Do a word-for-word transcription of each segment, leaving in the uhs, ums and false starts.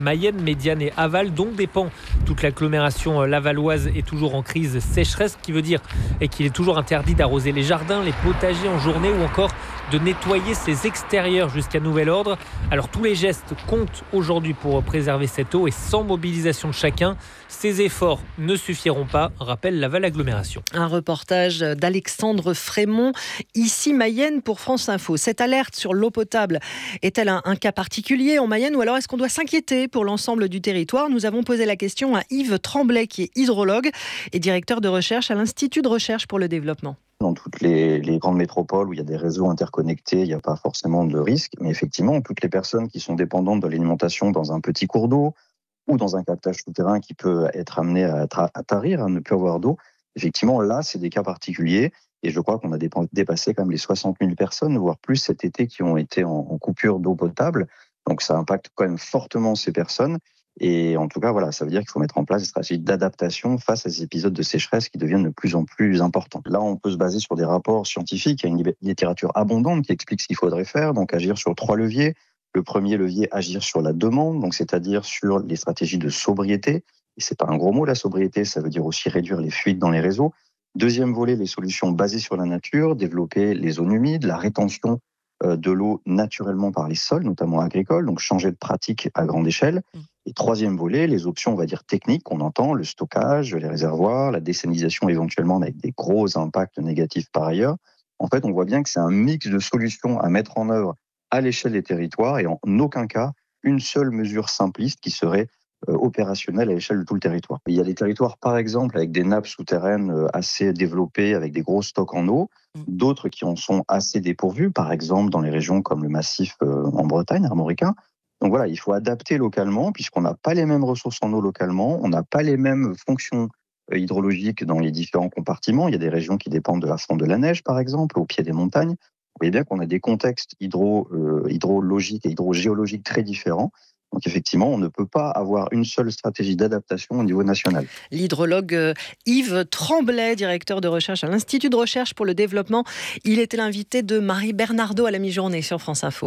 Mayenne, Médiane et Aval, dont dépend toute l'agglomération lavalloise, est toujours en crise sécheresse, ce qui veut dire et qu'il est toujours interdit d'arroser les jardins, les potagers en journée ou encore de nettoyer ses extérieurs jusqu'à nouvel ordre. Alors tous les gestes comptent aujourd'hui pour préserver cette eau et sans mobilisation de chacun, ces efforts ne suffiront pas, rappelle Laval Agglomération. Un reportage d'Alexandre Frémont, ici Mayenne pour France Info. Cette alerte sur l'eau potable est-elle un, un cas particulier en Mayenne ou alors est-ce qu'on doit s'inquiéter pour l'ensemble du territoire? Nous avons posé la question à Yves Tremblay qui est hydrologue et directeur de recherche à l'Institut de recherche pour le développement. Dans toutes les, les grandes métropoles où il y a des réseaux interconnectés, il n'y a pas forcément de risque. Mais effectivement, toutes les personnes qui sont dépendantes de l'alimentation dans un petit cours d'eau ou dans un captage souterrain qui peut être amené à, tra- à tarir, à ne plus avoir d'eau, effectivement, là, c'est des cas particuliers. Et je crois qu'on a dépassé quand même les soixante mille personnes, voire plus cet été, qui ont été en, en coupure d'eau potable. Donc ça impacte quand même fortement ces personnes. Et en tout cas, voilà, ça veut dire qu'il faut mettre en place des stratégies d'adaptation face à ces épisodes de sécheresse qui deviennent de plus en plus importants. Là, on peut se baser sur des rapports scientifiques. Il y a une littérature abondante qui explique ce qu'il faudrait faire. Donc, agir sur trois leviers. Le premier levier, agir sur la demande, donc c'est-à-dire sur les stratégies de sobriété. Et c'est pas un gros mot, la sobriété, ça veut dire aussi réduire les fuites dans les réseaux. Deuxième volet, les solutions basées sur la nature, développer les zones humides, la rétention de l'eau naturellement par les sols, notamment agricoles, donc changer de pratique à grande échelle. Et troisième volet, les options, on va dire, techniques qu'on entend, le stockage, les réservoirs, la dessanisation éventuellement avec des gros impacts négatifs par ailleurs. En fait, on voit bien que c'est un mix de solutions à mettre en œuvre à l'échelle des territoires et en aucun cas une seule mesure simpliste qui serait euh, opérationnelle à l'échelle de tout le territoire. Il y a des territoires, par exemple, avec des nappes souterraines euh, assez développées, avec des gros stocks en eau, d'autres qui en sont assez dépourvus, par exemple dans les régions comme le massif euh, en Bretagne, armoricain. Donc voilà, il faut adapter localement, puisqu'on n'a pas les mêmes ressources en eau localement, on n'a pas les mêmes fonctions euh, hydrologiques dans les différents compartiments. Il y a des régions qui dépendent de la fonte de la neige, par exemple, au pied des montagnes. Vous voyez bien qu'on a des contextes hydro, euh, hydrologiques et hydrogéologiques très différents. Donc effectivement, on ne peut pas avoir une seule stratégie d'adaptation au niveau national. L'hydrologue Yves Tremblay, directeur de recherche à l'Institut de recherche pour le développement, il était l'invité de Marie Bernardo à la mi-journée sur France Info.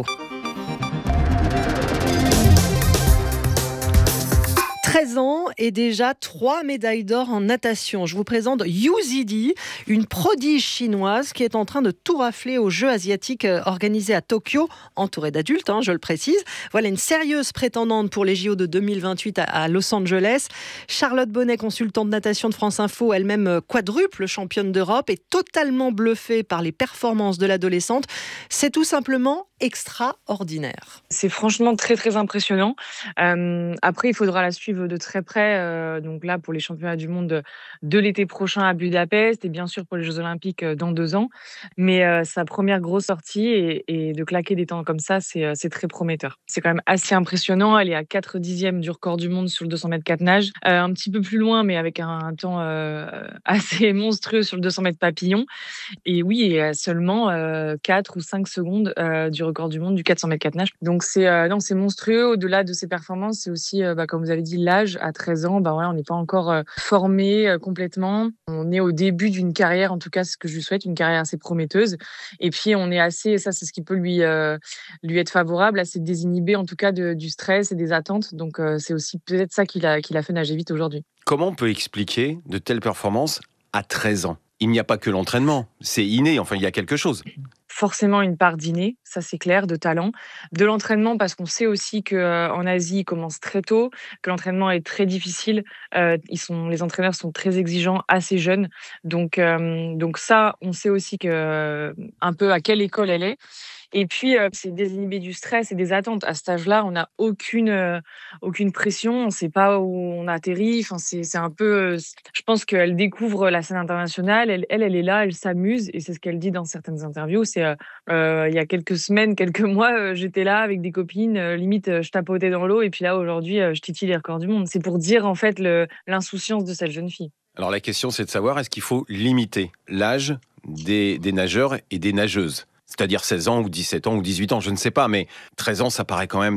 treize ans et déjà trois médailles d'or en natation. Je vous présente Yu Zidi, une prodige chinoise qui est en train de tout rafler aux Jeux asiatiques organisés à Tokyo, entourée d'adultes, hein, je le précise. Voilà une sérieuse prétendante pour les J O de deux mille vingt-huit à Los Angeles. Charlotte Bonnet, consultante de natation de France Info, elle-même quadruple championne d'Europe, est totalement bluffée par les performances de l'adolescente. C'est tout simplement extraordinaire. C'est franchement très très impressionnant. Euh, après, il faudra la suivre de très près. Euh, donc là, pour les championnats du monde de, de l'été prochain à Budapest et bien sûr pour les Jeux Olympiques dans deux ans. Mais euh, sa première grosse sortie et, et de claquer des temps comme ça, c'est, c'est très prometteur. C'est quand même assez impressionnant. Elle est à quatre dixièmes du record du monde sur le deux cents mètres quatre nages. Euh, un petit peu plus loin, mais avec un, un temps euh, assez monstrueux sur le deux cents mètres papillon. Et oui, et à seulement euh, quatre ou cinq secondes euh, du record du monde du quatre cents mètres quatre nages. Donc c'est euh, non, c'est monstrueux. Au-delà de ses performances, c'est aussi, euh, bah, comme vous avez dit, l'âge. À treize ans, bah voilà, on n'est pas encore euh, formé euh, complètement. On est au début d'une carrière, en tout cas, ce que je lui souhaite, une carrière assez prometteuse. Et puis on est assez, ça c'est ce qui peut lui euh, lui être favorable, assez désinhibé en tout cas de, du stress et des attentes. Donc euh, c'est aussi peut-être ça qui l'a qui l'a fait nager vite aujourd'hui. Comment on peut expliquer de telles performances à treize ans ? Il n'y a pas que l'entraînement, c'est inné, enfin il y a quelque chose. Forcément une part d'inné, ça c'est clair, de talent, de l'entraînement parce qu'on sait aussi que euh, en Asie ils commencent très tôt, que l'entraînement est très difficile, euh, ils sont, les entraîneurs sont très exigeants, assez jeunes, donc euh, donc ça on sait aussi que euh, un peu à quelle école elle est. Et puis, euh, c'est désinhibé du stress et des attentes. À cet âge-là, on n'a aucune, euh, aucune pression. On ne sait pas où on atterrit. Enfin, c'est, c'est un peu... Euh, je pense qu'elle découvre la scène internationale. Elle, elle, elle est là, elle s'amuse. Et c'est ce qu'elle dit dans certaines interviews. C'est euh, euh, il y a quelques semaines, quelques mois, euh, j'étais là avec des copines. Euh, limite, euh, je tapotais dans l'eau. Et puis là, aujourd'hui, euh, je titille les records du monde. C'est pour dire, en fait, le, l'insouciance de cette jeune fille. Alors, la question, c'est de savoir, est-ce qu'il faut limiter l'âge des, des nageurs et des nageuses ? C'est-à-dire seize ans ou dix-sept ans ou dix-huit ans, je ne sais pas, mais treize ans, ça paraît quand même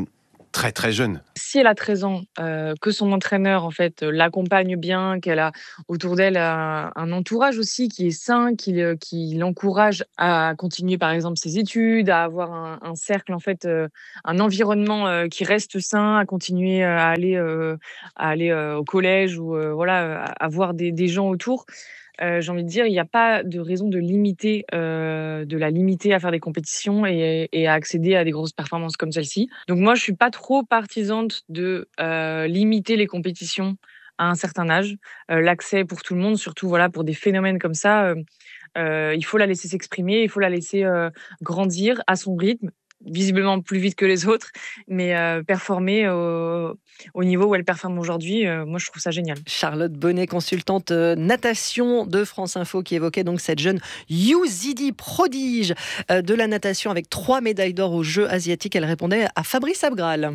très très jeune. Si elle a treize ans, euh, que son entraîneur en fait l'accompagne bien, qu'elle a autour d'elle un, un entourage aussi qui est sain, qui, qui l'encourage à continuer par exemple ses études, à avoir un, un cercle en fait, euh, un environnement euh, qui reste sain, à continuer à aller, euh, à aller euh, au collège ou euh, voilà, à avoir des, des gens autour. Euh, j'ai envie de dire, il n'y a pas de raison de limiter, euh, de la limiter à faire des compétitions et, et à accéder à des grosses performances comme celle-ci. Donc moi, je suis pas trop partisante de euh, limiter les compétitions à un certain âge. Euh, l'accès pour tout le monde, surtout voilà pour des phénomènes comme ça, euh, euh, il faut la laisser s'exprimer, il faut la laisser euh, grandir à son rythme, visiblement plus vite que les autres, mais euh, performer au, au niveau où elle performe aujourd'hui, euh, moi je trouve ça génial. Charlotte Bonnet, consultante euh, natation de France Info, qui évoquait donc cette jeune Youzidi, prodige euh, de la natation avec trois médailles d'or aux Jeux asiatiques. Elle répondait à Fabrice Abgral.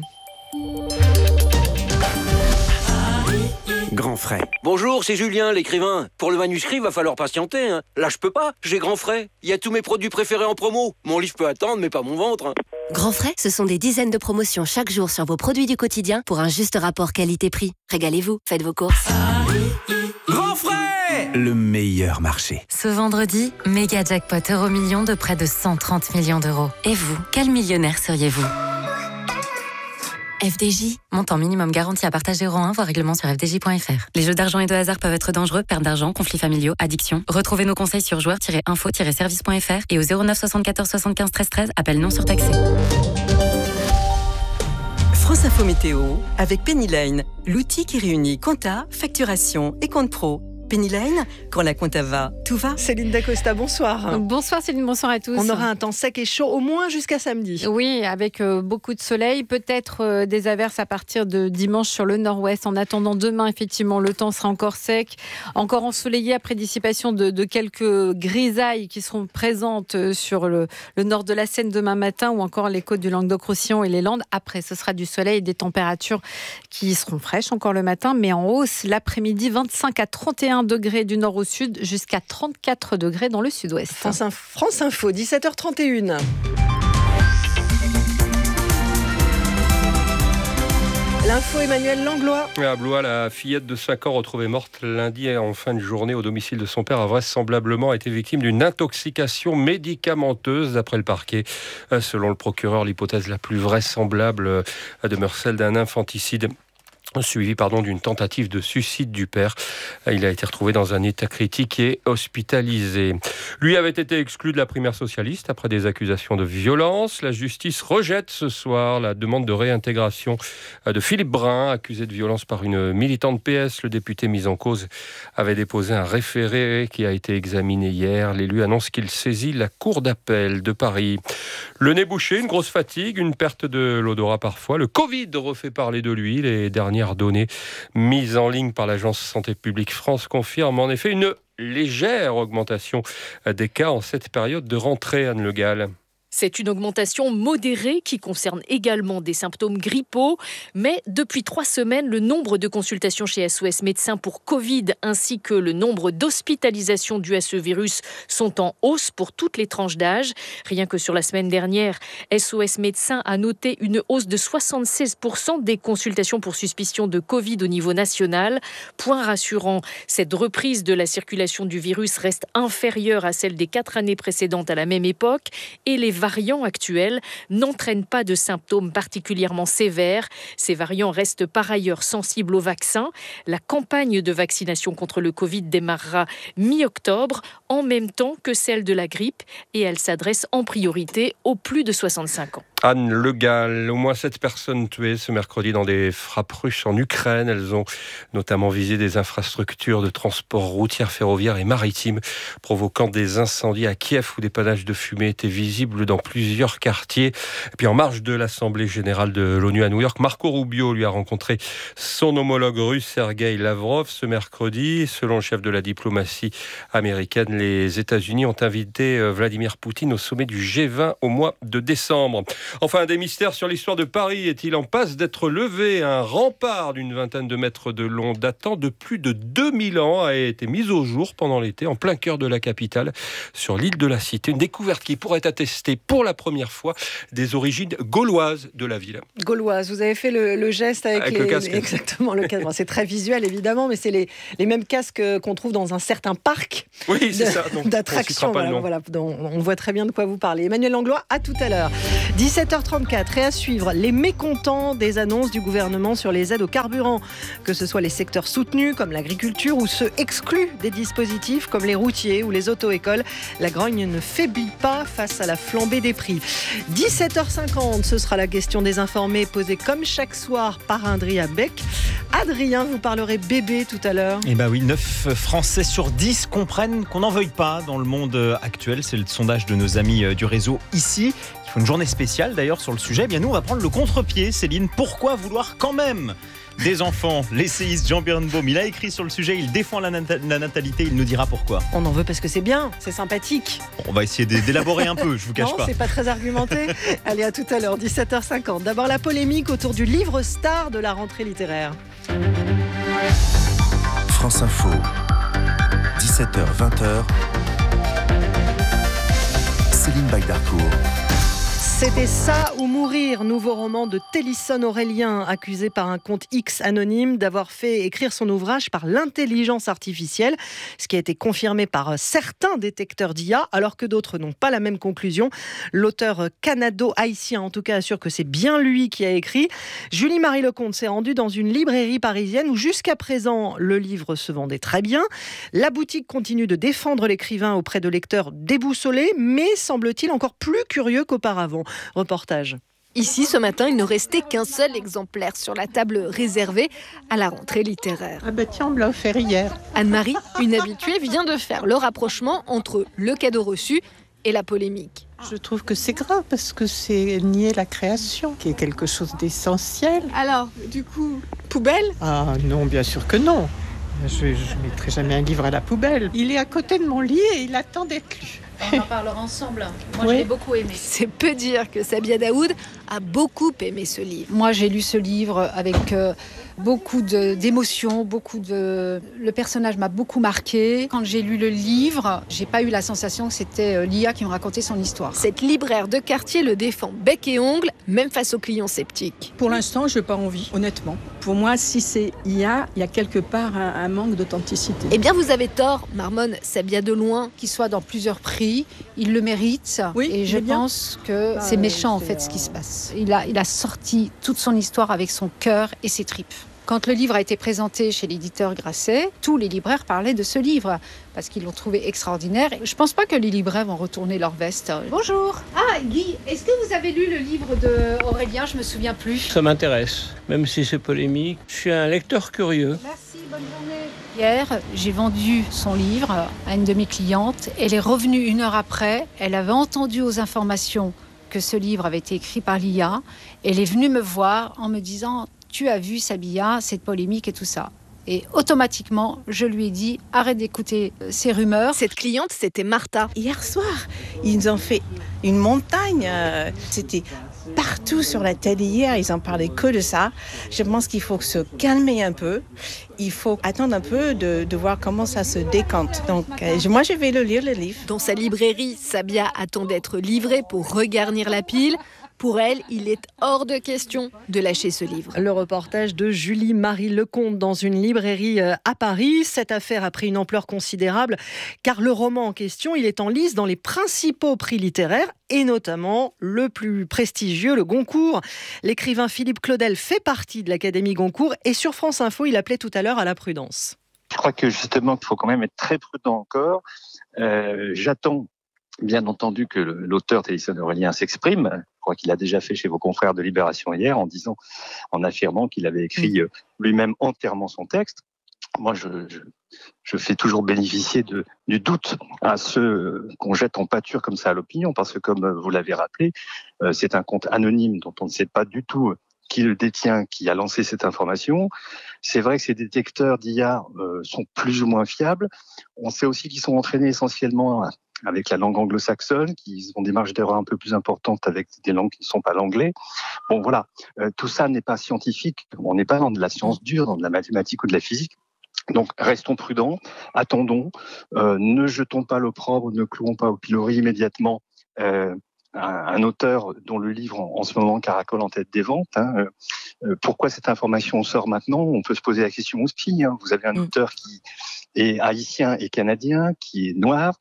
Grand frais. Bonjour, c'est Julien, l'écrivain. Pour le manuscrit, va falloir patienter. Hein. Là, je peux pas. J'ai Grand frais. Il y a tous mes produits préférés en promo. Mon livre peut attendre, mais pas mon ventre. Hein. Grand frais, ce sont des dizaines de promotions chaque jour sur vos produits du quotidien pour un juste rapport qualité-prix. Régalez-vous, faites vos courses. Grand frais, le meilleur marché. Ce vendredi, méga jackpot euro million de près de cent trente millions d'euros. Et vous, quel millionnaire seriez-vous ? F D J, montant minimum garanti à partager euro un, voire règlement sur f d j point f r. Les jeux d'argent et de hasard peuvent être dangereux, perte d'argent, conflits familiaux, addiction. Retrouvez nos conseils sur joueurs tiret info tiret service point f r et au zéro neuf soixante-quatorze soixante-quinze treize treize, appel non surtaxé. France Info Météo avec Penny Lane, l'outil qui réunit compta, facturation et compte pro. Penny Lane, quand la compta va, tout va. Céline Dacosta, bonsoir. Bonsoir Céline, bonsoir à tous. On aura un temps sec et chaud au moins jusqu'à samedi. Oui, avec euh, beaucoup de soleil, peut-être euh, des averses à partir de dimanche sur le nord-ouest. En attendant demain, effectivement, le temps sera encore sec, encore ensoleillé après dissipation de, de quelques grisailles qui seront présentes sur le, le nord de la Seine demain matin ou encore les côtes du Languedoc-Roussillon et les Landes. Après, ce sera du soleil et des températures qui seront fraîches encore le matin, mais en hausse l'après-midi, vingt-cinq à trente et un degrés du nord au sud, jusqu'à trente-quatre degrés dans le sud-ouest. France, Inf- France Info, dix-sept heures trente et une. L'info, Emmanuel Langlois. À Blois, la fillette de cinq ans retrouvée morte lundi en fin de journée au domicile de son père a vraisemblablement été victime d'une intoxication médicamenteuse d'après le parquet. Selon le procureur, l'hypothèse la plus vraisemblable demeure celle d'un infanticide suivi pardon, d'une tentative de suicide du père. Il a été retrouvé dans un état critique et hospitalisé. Lui avait été exclu de la primaire socialiste après des accusations de violence. La justice rejette ce soir la demande de réintégration de Philippe Brun, accusé de violence par une militante P S. Le député mis en cause avait déposé un référé qui a été examiné hier. L'élu annonce qu'il saisit la cour d'appel de Paris. Le nez bouché, une grosse fatigue, une perte de l'odorat parfois. Le Covid refait parler de lui. Les dernières données mises en ligne par l'agence Santé publique France confirment en effet une légère augmentation des cas en cette période de rentrée, Anne Le Gall. C'est une augmentation modérée qui concerne également des symptômes grippaux. Mais depuis trois semaines, le nombre de consultations chez S O S Médecins pour Covid ainsi que le nombre d'hospitalisations dues à ce virus sont en hausse pour toutes les tranches d'âge. Rien que sur la semaine dernière, S O S Médecins a noté une hausse de soixante-seize pour cent des consultations pour suspicion de Covid au niveau national. Point rassurant, cette reprise de la circulation du virus reste inférieure à celle des quatre années précédentes à la même époque et les variants actuels n'entraînent pas de symptômes particulièrement sévères. Ces variants restent par ailleurs sensibles au vaccin. La campagne de vaccination contre le Covid démarrera mi-octobre, en même temps que celle de la grippe, et elle s'adresse en priorité aux plus de soixante-cinq ans. Anne Le Gall, au moins sept personnes tuées ce mercredi dans des frappes russes en Ukraine. Elles ont notamment visé des infrastructures de transport routier, ferroviaire et maritime, provoquant des incendies à Kiev où des panaches de fumée étaient visibles dans plusieurs quartiers. Et puis en marge de l'Assemblée générale de l'ONU à New York, Marco Rubio lui a rencontré son homologue russe Sergueï Lavrov ce mercredi. Selon le chef de la diplomatie américaine, les États-Unis ont invité Vladimir Poutine au sommet du G vingt au mois de décembre. Enfin, des mystères sur l'histoire de Paris. Est-il en passe d'être levé? Un rempart d'une vingtaine de mètres de long datant de plus de deux mille ans a été mis au jour pendant l'été en plein cœur de la capitale, sur l'île de la Cité. Une découverte qui pourrait attester pour la première fois des origines gauloises de la ville. Gauloise, vous avez fait le, le geste avec, avec les, le casque. Exactement, le casque. C'est très visuel évidemment, mais c'est les, les mêmes casques qu'on trouve dans un certain parc oui, c'est ça. Donc, d'attractions. Voilà, voilà, donc on voit très bien de quoi vous parlez. Emmanuel Langlois, à tout à l'heure. dix-sept heures trente-quatre, et à suivre, les mécontents des annonces du gouvernement sur les aides au carburant. Que ce soit les secteurs soutenus comme l'agriculture ou ceux exclus des dispositifs comme les routiers ou les auto-écoles. La grogne ne faiblit pas face à la flambée des prix. dix-sept heures cinquante, ce sera la question des informés posée comme chaque soir par Adrien Beck. Adrien, vous parlerez bébé tout à l'heure. Eh bien oui, neuf Français sur dix comprennent qu'on n'en veuille pas dans le monde actuel. C'est le sondage de nos amis du réseau ici. Il faut une journée spéciale d'ailleurs sur le sujet. Eh bien nous, on va prendre le contre-pied. Céline, pourquoi vouloir quand même des enfants? L'essayiste Jean Birnbaum, il a écrit sur le sujet, il défend la, nat- la natalité, il nous dira pourquoi. On en veut parce que c'est bien, c'est sympathique. Bon, on va essayer d'élaborer un peu, je vous cache non, pas. Non, c'est pas très argumenté. Allez, à tout à l'heure, dix-sept heures cinquante. D'abord la polémique autour du livre star de la rentrée littéraire. France Info, dix-sept heures vingt. Céline Bagdarcourt. C'était Ça ou mourir, nouveau roman de Télisson Aurélien, accusé par un compte X anonyme d'avoir fait écrire son ouvrage par l'intelligence artificielle, ce qui a été confirmé par certains détecteurs d'I A, alors que d'autres n'ont pas la même conclusion. L'auteur canado-haïtien, en tout cas, assure que c'est bien lui qui a écrit. Julie-Marie Lecomte s'est rendue dans une librairie parisienne où jusqu'à présent, le livre se vendait très bien. La boutique continue de défendre l'écrivain auprès de lecteurs déboussolés, mais semble-t-il encore plus curieux qu'auparavant. Reportage. Ici, ce matin, il ne restait qu'un seul exemplaire sur la table réservée à la rentrée littéraire. Ah ben tiens, on me l'a offert hier. Anne-Marie, une habituée, vient de faire le rapprochement entre le cadeau reçu et la polémique. Je trouve que c'est grave parce que c'est nier la création, qui est quelque chose d'essentiel. Alors, du coup, poubelle ? Ah non, bien sûr que non. Je ne mettrai jamais un livre à la poubelle. Il est à côté de mon lit et il attend d'être lu. On en parlera ensemble. Moi, oui. Je l'ai beaucoup aimé. C'est peu dire que Sabia Daoud a beaucoup aimé ce livre. Moi, j'ai lu ce livre avec euh, beaucoup de, d'émotions, beaucoup de... Le personnage m'a beaucoup marqué. Quand j'ai lu le livre, j'ai pas eu la sensation que c'était euh, l'I A qui me racontait son histoire. Cette libraire de quartier le défend bec et ongle, même face aux clients sceptiques. Pour l'instant, je n'ai pas envie, honnêtement. Pour moi, si c'est I A, il y a quelque part un, un manque d'authenticité. Eh bien, vous avez tort, marmonne Sabia Deloin. Qu'il soit dans plusieurs prix, il le mérite. Oui, et je bien. pense que bah, c'est méchant, c'est en fait, euh... ce qui se passe. Il a, il a sorti toute son histoire avec son cœur et ses tripes. Quand le livre a été présenté chez l'éditeur Grasset, tous les libraires parlaient de ce livre parce qu'ils l'ont trouvé extraordinaire. Je ne pense pas que les libraires vont retourner leur veste. Bonjour. Ah, Guy, est-ce que vous avez lu le livre d'Aurélien ? Je ne me souviens plus. Ça m'intéresse, même si c'est polémique. Je suis un lecteur curieux. Merci, bonne journée. Hier, j'ai vendu son livre à une de mes clientes. Elle est revenue une heure après. Elle avait entendu aux informations que ce livre avait été écrit par l'I A. Elle est venue me voir en me disant « Tu as vu, Sabia, cette polémique et tout ça ». Et automatiquement, je lui ai dit « Arrête d'écouter ces rumeurs ». Cette cliente, c'était Martha. Hier soir, ils nous ont fait une montagne. C'était partout sur la télé hier, ils en parlaient que de ça. Je pense qu'il faut se calmer un peu. Il faut attendre un peu de, de voir comment ça se décante. Donc, euh, moi, je vais le lire, le livre. Dans sa librairie, Sabia attend d'être livrée pour regarnir la pile. Pour elle, il est hors de question de lâcher ce livre. Le reportage de Julie-Marie Lecomte dans une librairie à Paris. Cette affaire a pris une ampleur considérable car le roman en question, il est en lice dans les principaux prix littéraires et notamment le plus prestigieux, le Goncourt. L'écrivain Philippe Claudel fait partie de l'Académie Goncourt et sur France Info, il appelait tout à l'heure à la prudence. Je crois que justement, il faut quand même être très prudent encore. Euh, j'attends bien entendu que l'auteur Télisson Aurélien s'exprime. Je crois qu'il a déjà fait chez vos confrères de Libération hier en disant, en affirmant qu'il avait écrit lui-même entièrement son texte. Moi, je, je, je fais toujours bénéficier de, du doute à ceux qu'on jette en pâture comme ça à l'opinion, parce que comme vous l'avez rappelé, euh, c'est un compte anonyme dont on ne sait pas du tout qui le détient, qui a lancé cette information. C'est vrai que ces détecteurs d'I A euh, sont plus ou moins fiables. On sait aussi qu'ils sont entraînés essentiellement avec la langue anglo-saxonne, qui ont des marges d'erreur un peu plus importantes avec des langues qui ne sont pas l'anglais. Bon, voilà, euh, tout ça n'est pas scientifique. On n'est pas dans de la science dure, dans de la mathématique ou de la physique. Donc, restons prudents, attendons, euh, ne jetons pas l'opprobre, ne clouons pas au pilori immédiatement euh, un, un auteur dont le livre en, en ce moment caracole en tête des ventes. Hein. Euh, pourquoi cette information sort maintenant ? On peut se poser la question aussi. Hein. Vous avez un auteur qui est haïtien et canadien, qui est noir,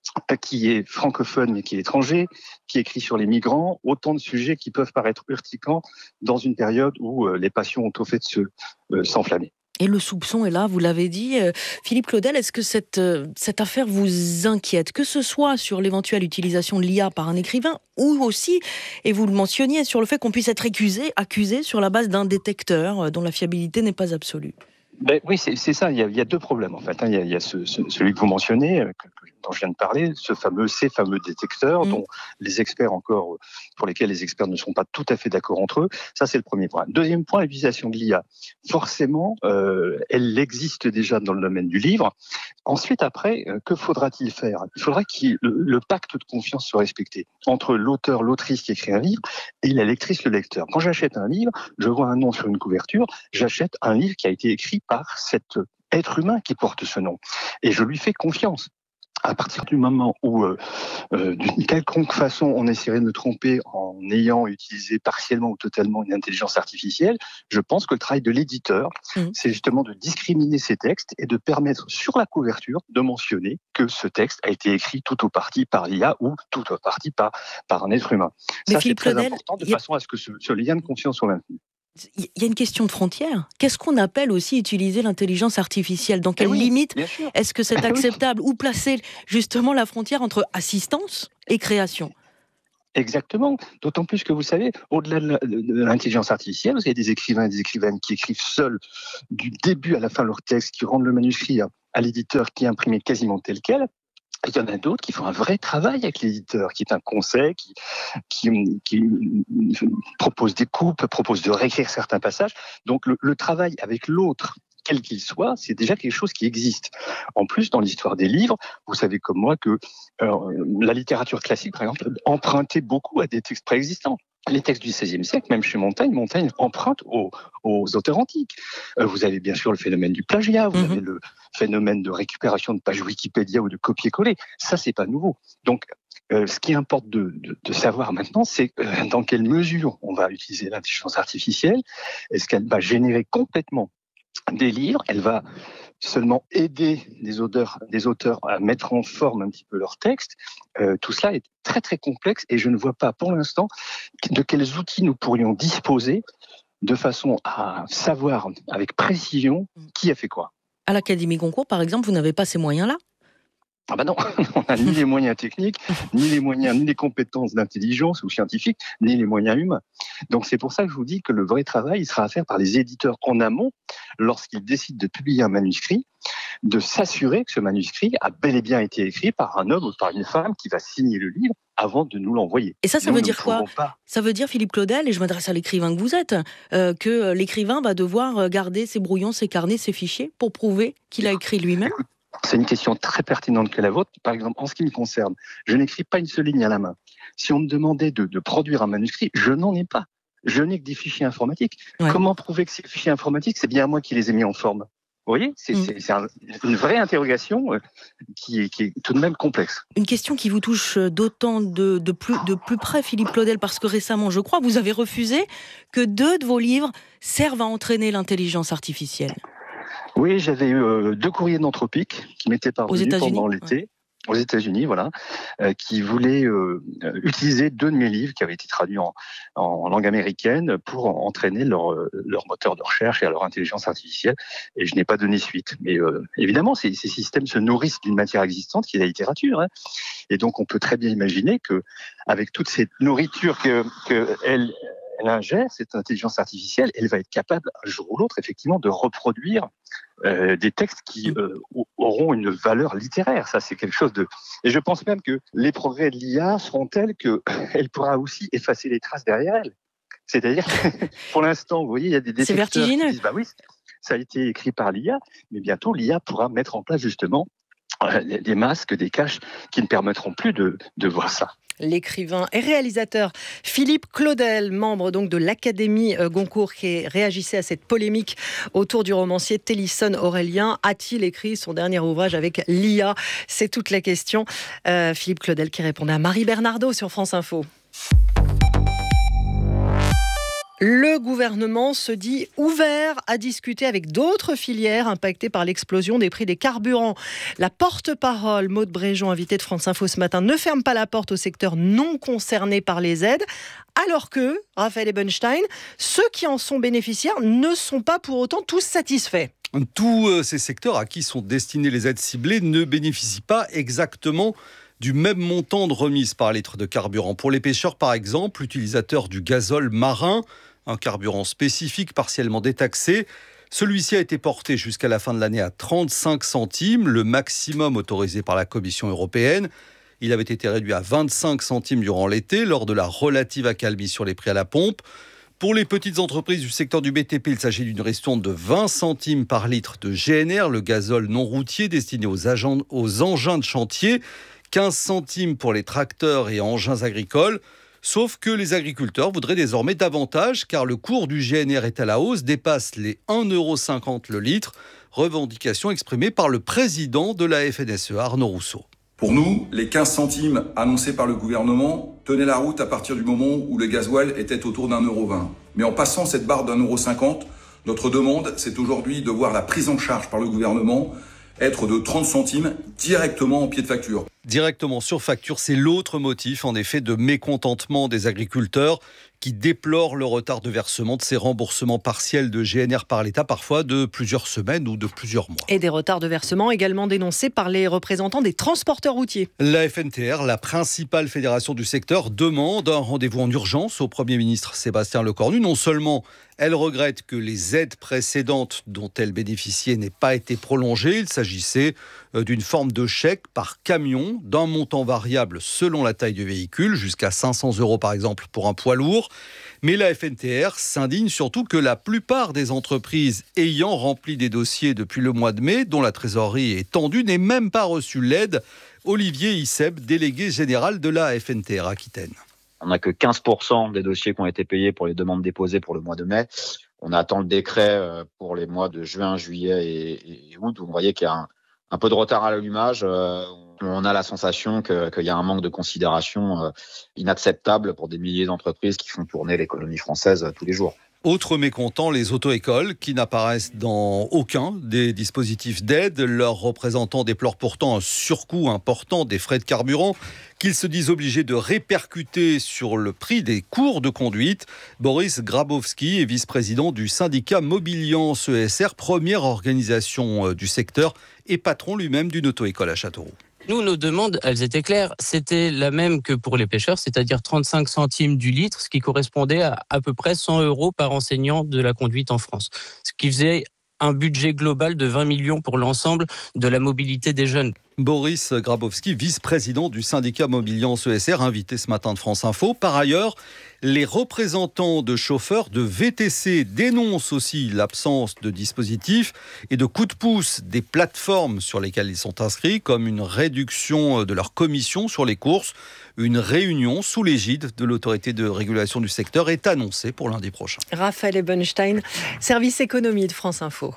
qui est francophone mais qui est étranger, qui écrit sur les migrants, autant de sujets qui peuvent paraître urticants dans une période où euh, les passions ont au fait de se, euh, s'enflammer. Et le soupçon est là, vous l'avez dit. Euh, Philippe Claudel, est-ce que cette, euh, cette affaire vous inquiète ? Que ce soit sur l'éventuelle utilisation de l'I A par un écrivain ou aussi, et vous le mentionniez, sur le fait qu'on puisse être accusé, accusé sur la base d'un détecteur euh, dont la fiabilité n'est pas absolue. Ben, oui, c'est, c'est ça. Il y, a, il y a deux problèmes en fait. Hein. Il y a, il y a ce, ce, celui que vous mentionnez, euh, que, que, dont je viens de parler, ce fameux, ces fameux détecteurs, mmh. dont les experts encore, pour lesquels les experts ne sont pas tout à fait d'accord entre eux. Ça, c'est le premier point. Deuxième point, l'utilisation de l'I A. Forcément, euh, elle existe déjà dans le domaine du livre. Ensuite, après, euh, que faudra-t-il faire ? Il faudra que le, le pacte de confiance soit respecté entre l'auteur, l'autrice qui écrit un livre et la lectrice, le lecteur. Quand j'achète un livre, je vois un nom sur une couverture, j'achète un livre qui a été écrit par cet être humain qui porte ce nom. Et je lui fais confiance. À partir du moment où, euh, euh, d'une quelconque façon, on essaierait de me tromper en ayant utilisé partiellement ou totalement une intelligence artificielle, je pense que le travail de l'éditeur, mmh. c'est justement de discriminer ces textes et de permettre sur la couverture de mentionner que ce texte a été écrit tout ou partie par l'I A ou tout ou partie par, par un être humain. Mais ça, Philippe c'est très Claudel, important de a... façon à ce que ce, ce lien de confiance soit maintenu. Il y a une question de frontière. Qu'est-ce qu'on appelle aussi utiliser l'intelligence artificielle ? Dans quelle eh oui, limite est-ce que c'est acceptable ? Où placer justement la frontière entre assistance et création ? Exactement. D'autant plus que vous savez, au-delà de l'intelligence artificielle, vous avez des écrivains et des écrivaines qui écrivent seuls du début à la fin leur texte, qui rendent le manuscrit à l'éditeur qui est imprimé quasiment tel quel. Il y en a d'autres qui font un vrai travail avec l'éditeur, qui est un conseil, qui, qui, qui propose des coupes, propose de réécrire certains passages. Donc le, le travail avec l'autre, quel qu'il soit, c'est déjà quelque chose qui existe. En plus, dans l'histoire des livres, vous savez comme moi que euh, la littérature classique, par exemple, empruntait beaucoup à des textes préexistants. Les textes du seizième siècle, même chez Montaigne, Montaigne emprunte aux, aux auteurs antiques. Euh, vous avez bien sûr le phénomène du plagiat, vous mmh. avez le phénomène de récupération de pages Wikipédia ou de copier-coller. Ça, c'est pas nouveau. Donc, euh, ce qui importe de, de, de savoir maintenant, c'est euh, dans quelle mesure on va utiliser l'intelligence artificielle. Est-ce qu'elle va générer complètement des livres ? Elle va seulement aider des auteurs, des auteurs à mettre en forme un petit peu leur texte. Euh, tout cela est très très complexe et je ne vois pas pour l'instant de quels outils nous pourrions disposer de façon à savoir avec précision qui a fait quoi. À l'Académie Goncourt, par exemple, vous n'avez pas ces moyens-là ? Ah ben non, on n'a ni les moyens techniques, ni les moyens, ni les compétences d'intelligence ou scientifiques, ni les moyens humains. Donc c'est pour ça que je vous dis que le vrai travail, il sera à faire par les éditeurs en amont, lorsqu'ils décident de publier un manuscrit, de s'assurer que ce manuscrit a bel et bien été écrit par un homme ou par une femme qui va signer le livre avant de nous l'envoyer. Et ça, ça nous, veut dire quoi ? Pas... Ça veut dire, Philippe Claudel, et je m'adresse à l'écrivain que vous êtes, euh, que l'écrivain va devoir garder ses brouillons, ses carnets, ses fichiers pour prouver qu'il a écrit lui-même ? C'est une question très pertinente que la vôtre. Par exemple, en ce qui me concerne, je n'écris pas une seule ligne à la main. Si on me demandait de, de produire un manuscrit, je n'en ai pas. Je n'ai que des fichiers informatiques. Ouais. Comment prouver que ces fichiers informatiques, c'est bien moi qui les ai mis en forme ? Vous voyez, c'est, mmh. c'est, c'est un, une vraie interrogation euh, qui, est, qui est tout de même complexe. Une question qui vous touche d'autant de, de, plus, de plus près, Philippe Claudel, parce que récemment, je crois, vous avez refusé que deux de vos livres servent à entraîner l'intelligence artificielle. Oui, j'avais eu euh, deux courriers d'Anthropique qui m'étaient parvenus pendant l'été, ouais. aux États-Unis, voilà, euh, qui voulaient euh, utiliser deux de mes livres qui avaient été traduits en, en langue américaine pour entraîner leur, leur moteur de recherche et leur intelligence artificielle. Et je n'ai pas donné suite. Mais euh, évidemment, ces, ces systèmes se nourrissent d'une matière existante qui est la littérature. Hein. Et donc, on peut très bien imaginer que, avec toute cette nourriture que, que elle, elle ingère, cette intelligence artificielle, elle va être capable, un jour ou l'autre, effectivement, de reproduire Euh, des textes qui euh, auront une valeur littéraire. Ça, c'est quelque chose de... Et je pense même que les progrès de l'I A seront tels qu'elle pourra aussi effacer les traces derrière elle. C'est-à-dire que, pour l'instant, vous voyez, il y a des détecteurs qui disent, bah oui, ça a été écrit par l'I A, mais bientôt, l'I A pourra mettre en place, justement, des masques, des caches qui ne permettront plus de, de voir ça. L'écrivain et réalisateur Philippe Claudel, membre donc de l'Académie Goncourt, qui réagissait à cette polémique autour du romancier Tennyson Aurélien. A-t-il écrit son dernier ouvrage avec l'I A ? C'est toute la question. Euh, Philippe Claudel qui répondait à Marie Bernardo sur France Info. Le gouvernement se dit ouvert à discuter avec d'autres filières impactées par l'explosion des prix des carburants. La porte-parole Maude Bréjon, invitée de France Info ce matin, ne ferme pas la porte au secteur non concerné par les aides, alors que, Raphaël Ebenstein, ceux qui en sont bénéficiaires ne sont pas pour autant tous satisfaits. Tous ces secteurs à qui sont destinées les aides ciblées ne bénéficient pas exactement du même montant de remise par litre de carburant. Pour les pêcheurs, par exemple, utilisateurs du gazole marin, un carburant spécifique partiellement détaxé, celui-ci a été porté jusqu'à la fin de l'année à trente-cinq centimes, le maximum autorisé par la Commission européenne. Il avait été réduit à vingt-cinq centimes durant l'été, lors de la relative accalmie sur les prix à la pompe. Pour les petites entreprises du secteur du B T P, il s'agit d'une ristourne de vingt centimes par litre de G N R, le gazole non routier destiné aux, agents, aux engins de chantier, quinze centimes pour les tracteurs et engins agricoles. Sauf que les agriculteurs voudraient désormais davantage, car le cours du G N R est à la hausse, dépasse les un euro cinquante le litre. Revendication exprimée par le président de la F N S E A, Arnaud Rousseau. Pour nous, les quinze centimes annoncés par le gouvernement tenaient la route à partir du moment où le gasoil était autour d'un euro vingt. Mais en passant cette barre d'un euro cinquante, notre demande, c'est aujourd'hui de voir la prise en charge par le gouvernement être de trente centimes directement en pied de facture. Directement sur facture, c'est l'autre motif, en effet, de mécontentement des agriculteurs qui déplorent le retard de versement de ces remboursements partiels de G N R par l'État, parfois de plusieurs semaines ou de plusieurs mois. Et des retards de versement également dénoncés par les représentants des transporteurs routiers. La F N T R, la principale fédération du secteur, demande un rendez-vous en urgence au Premier ministre Sébastien Lecornu. Non seulement elle regrette que les aides précédentes dont elle bénéficiait n'aient pas été prolongées. Il s'agissait d'une forme de chèque par camion, d'un montant variable selon la taille du véhicule, jusqu'à cinq cents euros par exemple pour un poids lourd. Mais la F N T R s'indigne surtout que la plupart des entreprises ayant rempli des dossiers depuis le mois de mai, dont la trésorerie est tendue, n'aient même pas reçu l'aide. Olivier Isseb, délégué général de la F N T R Aquitaine. On n'a que quinze pour cent des dossiers qui ont été payés pour les demandes déposées pour le mois de mai. On attend le décret pour les mois de juin, juillet et, et août. Vous voyez qu'il y a un, un peu de retard à l'allumage. On a la sensation que, qu'il y a un manque de considération inacceptable pour des milliers d'entreprises qui font tourner l'économie française tous les jours. Autre mécontent, les auto-écoles qui n'apparaissent dans aucun des dispositifs d'aide. Leurs représentants déplorent pourtant un surcoût important des frais de carburant qu'ils se disent obligés de répercuter sur le prix des cours de conduite. Boris Grabowski est vice-président du syndicat Mobiliance E S R, première organisation du secteur et patron lui-même d'une auto-école à Châteauroux. Nous, nos demandes, elles étaient claires. C'était la même que pour les pêcheurs, c'est-à-dire trente-cinq centimes du litre, ce qui correspondait à à peu près cent euros par enseignant de la conduite en France. Ce qui faisait un budget global de vingt millions pour l'ensemble de la mobilité des jeunes. Boris Grabowski, vice-président du syndicat Mobiliance E S R, invité ce matin de France Info. Par ailleurs, les représentants de chauffeurs de V T C dénoncent aussi l'absence de dispositifs et de coups de pouce des plateformes sur lesquelles ils sont inscrits, comme une réduction de leur commission sur les courses. Une réunion sous l'égide de l'autorité de régulation du secteur est annoncée pour lundi prochain. Raphaël Ebenstein, service économie de France Info.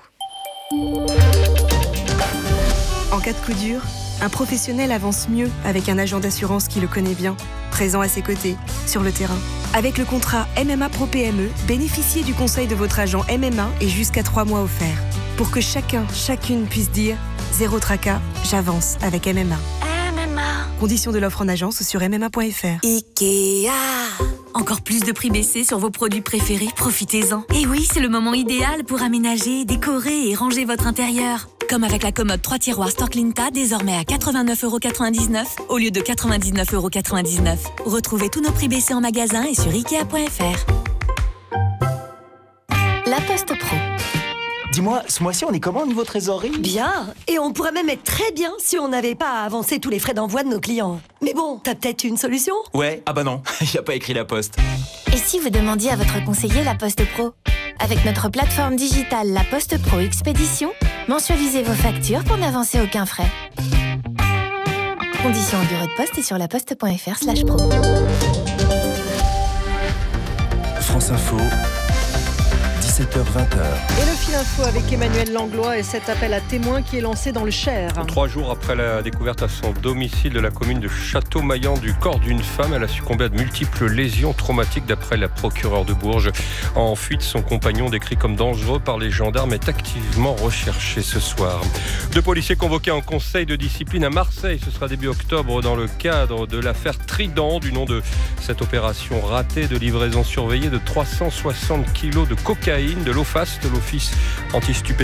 En cas de coup dur, un professionnel avance mieux avec un agent d'assurance qui le connaît bien, présent à ses côtés, sur le terrain. Avec le contrat M M A Pro P M E, bénéficiez du conseil de votre agent M M A et jusqu'à trois mois offerts. Pour que chacun, chacune puisse dire « Zéro tracas, j'avance avec M M A ». M M A. Conditions de l'offre en agence ou sur m m a point f r. Ikea. Encore plus de prix baissés sur vos produits préférés, profitez-en. Et oui, c'est le moment idéal pour aménager, décorer et ranger votre intérieur. Comme avec la commode trois tiroirs Storklinta, désormais à quatre-vingt-neuf euros quatre-vingt-dix-neuf au lieu de quatre-vingt-dix-neuf euros quatre-vingt-dix-neuf. Retrouvez tous nos prix baissés en magasin et sur ikea point f r. La Poste Pro. Dis-moi, ce mois-ci, on est comment au niveau trésorerie ? Bien, et on pourrait même être très bien si on n'avait pas à avancer tous les frais d'envoi de nos clients. Mais bon, t'as peut-être une solution ? Ouais, ah bah non, il n'y a pas écrit La Poste. Et si vous demandiez à votre conseiller La Poste Pro ? Avec notre plateforme digitale La Poste Pro Expédition, mensualisez vos factures pour n'avancer aucun frais. Conditions au bureau de poste et sur laposte.fr slash pro. France Info, dix-sept heures vingt. Et le fil info avec Emmanuel Langlois et cet appel à témoins qui est lancé dans le Cher. Trois jours après la découverte à son domicile de la commune de Châteaumaillan du corps d'une femme, elle a succombé à de multiples lésions traumatiques d'après la procureure de Bourges. En fuite, son compagnon, décrit comme dangereux par les gendarmes, est activement recherché ce soir. Deux policiers convoqués en conseil de discipline à Marseille. Ce sera début octobre dans le cadre de l'affaire Trident, du nom de cette opération ratée de livraison surveillée de trois cent soixante kilos de cocaïne de l'O F A S, de l'Office anti-stupéfiants.